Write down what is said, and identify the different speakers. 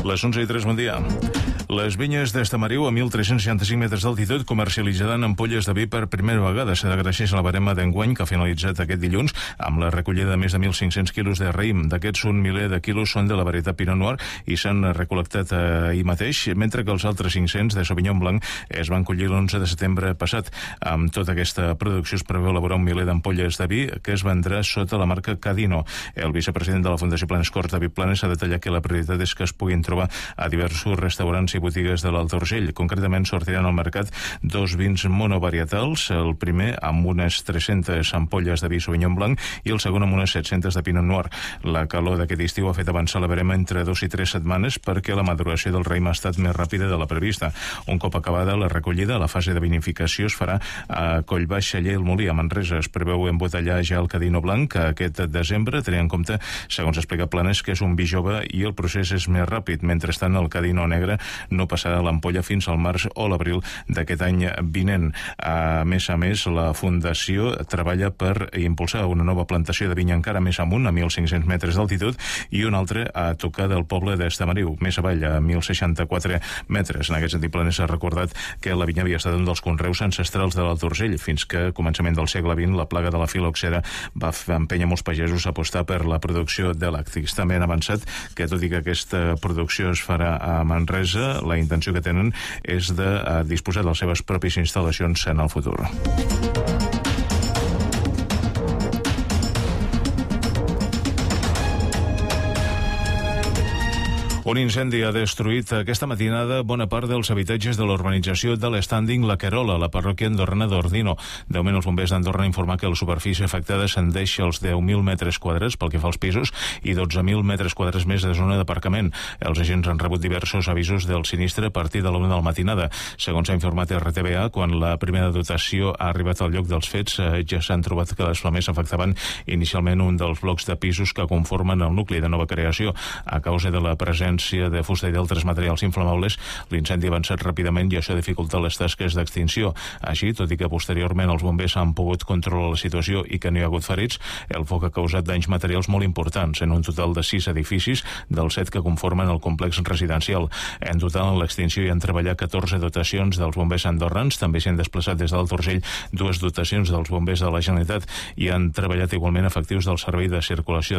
Speaker 1: Les 11:03, bon dia. Les vinyes d'Estamariu, a 1.365 metres d'altitud, comercialitzaran ampolles de vi per primera vegada. S'ha d'agraeixer la barema d'enguany, que ha finalitzat aquest dilluns, amb la recollida de més de 1.500 quilos de raïm. D'aquests, un miler de quilos són de la varietat Pinot Noir i s'han recol·lectat ahir mateix, mentre que els altres 500 de Sauvignon Blanc es van collir l'11 de setembre passat. Amb tota aquesta producció es preveu elaborar un miler d'ampolles de vi que es vendrà sota la marca Cadino. El vicepresident de la Fundació Planes Corts, David Planes, ha detallat que la prioritat és que es puguin trobar a diversos restaurants i botigues de l'Alt Urgell. Concretament, sortiran al mercat dos vins monovarietals, el primer amb unes 300 ampolles de vi Sauvignon Blanc i el segon amb unes 700 de Pinot Noir. La calor d'aquest estiu ha fet avançar la barema entre 2 i 3 setmanes perquè la maduració del raïm ha estat més ràpida de la prevista. Un cop acabada la recollida, la fase de vinificació es farà a Collbaix, Celler i el Molí, a Manresa. Es preveu embotellar ja el Cadino Blanc aquest desembre, tenint en compte, segons explica Planes, que és un vi jove i el procés és més ràpid. Mentrestant, el Cadino negre no passarà a l'ampolla fins al març o l'abril d'aquest any vinent. A més, la Fundació treballa per impulsar una nova plantació de vinya encara més amunt, a 1.500 metres d'altitud, i una altra a tocar del poble d'Estamariu, més avall, a 1.064 metres. En aquest sentit, Planes ha recordat que la vinya havia estat un dels conreus ancestrals de l'Alt Urgell, fins que a començament del segle XX la plaga de la filoxera va empènyer molts pagesos a apostar per la producció de làctics. També han avançat que, tot i que aquesta producció es farà a Manresa, la intenció que tenen és de disposar de les seves pròpies instal·lacions en el futur. Un incendi ha destruït aquesta matinada bona part dels habitatges de l'urbanització de l'Standing La Querola, la parròquia andorrana d'Ordino. De moment, els bombers d'Andorra han informat que la superfície afectada ascendeix als 10.000 metres quadrats pel que fa als pisos i 12.000 metres quadrats més de zona d'aparcament. Els agents han rebut diversos avisos del sinistre a partir de la 1 de la matinada. Segons ha informat RTBA, quan la primera dotació ha arribat al lloc dels fets, ja s'han trobat que les flames afectaven inicialment un dels blocs de pisos que conformen el nucli de nova creació. A causa de la presència de fusta i d'altres materials inflamables, l'incendi ha avançat ràpidament i això ha dificultat les tasques d'extinció. Així, tot i que posteriorment els bombers han pogut controlar la situació i que no hi ha hagut ferits, el foc ha causat danys materials molt importants en un total de 6 edificis dels 7 que conformen el complex residencial. En total, en l'extinció hi han treballat 14 dotacions dels bombers andorrans, també s'hi han desplaçat des d'Alt Urgell 2 dotacions dels bombers de la Generalitat i han treballat igualment efectius del Servei de Circulació